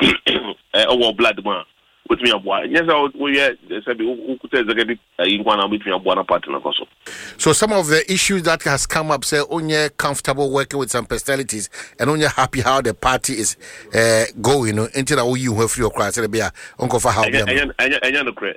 our blood man. With me a boy. Yes, we said who could say in one between a one partner also. So some of the issues that has come up say on you're comfortable working with some personalities and on you're happy how the party is going until all you have free cry say be uncle for how I no credit.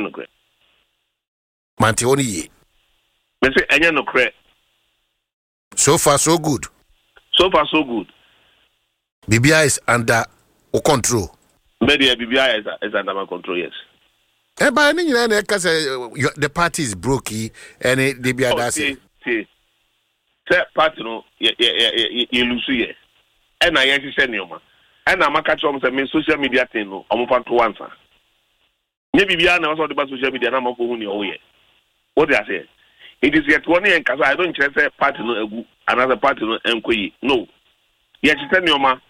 Manti only ye. Me say I no credit. So far so good. So far so good. BBI is under control. Media BBI is under my control, yes. But the party is broke and they be see. Party no, you lose here. And I actually send you, man. And I'm a catch on some social media thing, no, I'm up to answer. Maybe BBI knows all about social media, I'm up for who what they say. It is yet 1 year because I don't say party no, another party no, no. Yet you tell me, man.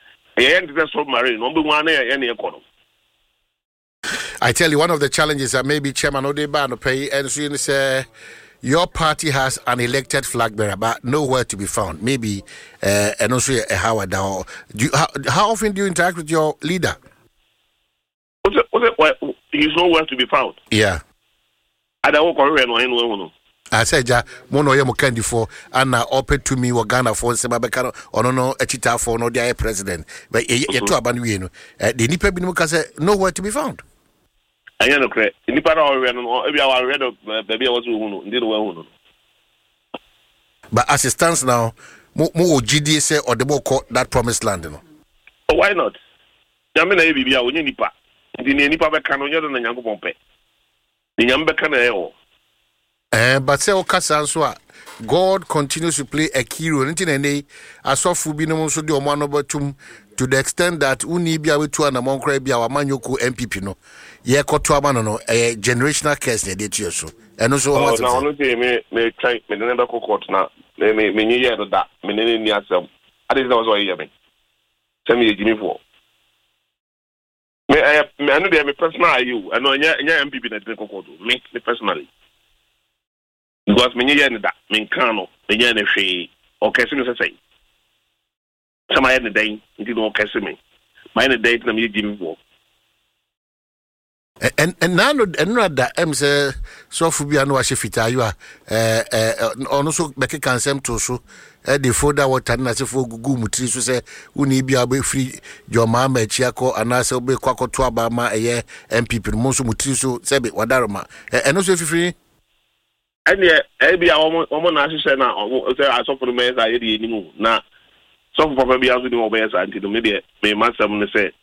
I tell you, one of the challenges that maybe Chairman Odebano pay and say your party has an elected flag bearer, but nowhere to be found. Maybe and also a Howard. How often do you interact with your leader? He's nowhere to be found. Yeah. I don't know. I said, ja, mono ye mukendi for ana open to me Ghana for se babeka no echita for no dia president. But ye to abanu we no. The nipa bi no ka say nowhere to be found. Anya no kre. Nipa na we no e bia wa we do baby was hu no, ndi no we hu no. But as it stands now, mo GD say or the boko that promised land no. Oh, why not? Ya me na e bibia onye nipa. Ndi nipa be ka no nyodo na Nyankopon pe. Ni nyam be ka na e but say Okasanswa, God continues to play a key role. I saw Fubino so the Omanobatum to the extent that Unibia with two and among Crabia or Manyoko MPP no. Ye Kotuabano no a generational case they did so. And also now only may try me never court now. Me near that me near some. I didn't know what you mean. Send me a Jimmy for. I know they are personal you. I know MPP that they court me personally. Because me nyɛ da me nkan no me nyɛ ne hwee ɔkɛse me sɛsɛi sama yɛ ne dan nti no ɔkɛse me ma yɛ ne dan na me gyi me and now and that say so fu bia no ahye fitayo ono so beke kansem to so the folder water na se fo gugu mutri so say uni bia be free your mama chiako anase obe kwakoto aba ma eye MPP mo so mutri so se be wadaroma eno so fifiri and yeah, be our national now. I saw for the mayor, I didn't now. Some for maybe I was doing obey until the media may must say,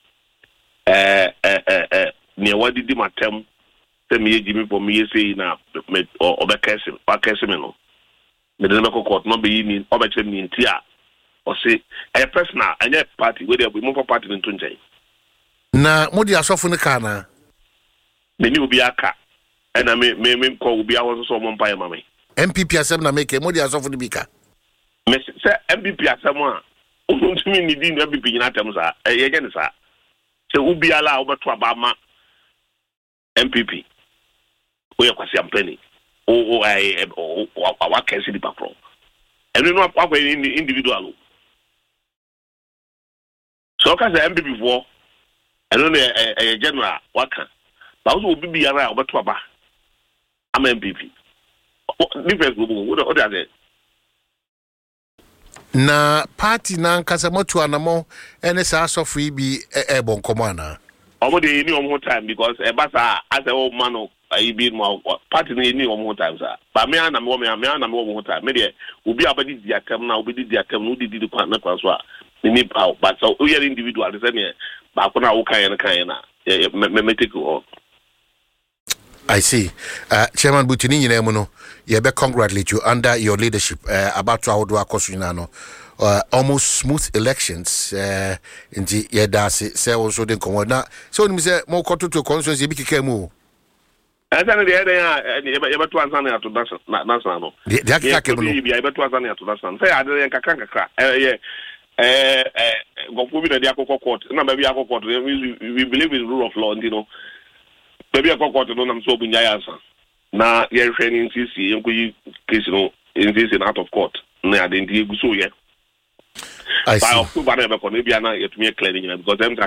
near what did my term? Tell me, Jimmy, for me, say now, or Becassim, or Cassimino. The local court not be in Oberton in Tia, or say a personal and yet party where there will be more party in Tunjay. Now, Modi are soft in the car. The new Biaka. And I may call be our someone by mammy. MPP as na make a modi as of the bika. Miss MPP as someone who don't mean needing MPP in atoms are again, sir. So will be allowed to Obama MPP. We are quite penny. Oh, I what can see the patrol. And you know what way in the individual. So, because the MPP for I don't know a general what can. But also will be around to Obama. I'm MPP. Difference what are they? Na party na nkasa motu anamo ene sa so free be bon komana. Omo dey ni omo time because e basa as a old man I be more party ni omo time sir. But me na me omo time. Me dey obi abadi di akem na obi di akem no di kwan na kwan so a ni power but so we are individual the same ba ko na wo kan na me take o. I see. Chairman Butini Yinemuno, you be congratulate you under your leadership about to do a almost smooth elections in the Yedasi, say also didn't come on. So, Mr. Mokoto to conference, you became more. I said the other ever to answer to Nassano. The Akaki be able to answer to Nassan. Say, I didn't Kakanka. Go for the Yako court. No, maybe Yako court. We believe in rule of law, you know. Maybe I got to know I'm so bunyaya. Now, you're training CC, and we case in this out of court. Now, I didn't so yet. I see. But maybe I'm not yet me clearing because I'm